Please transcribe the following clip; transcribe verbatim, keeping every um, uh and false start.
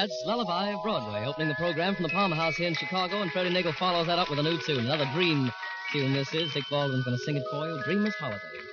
That's Lullaby of Broadway, opening the program from the Palmer House here in Chicago, and Freddie Niggle follows that up with a new tune, another dream tune this is. Dick Baldwin's going to sing it for you, Dreamer's Holiday.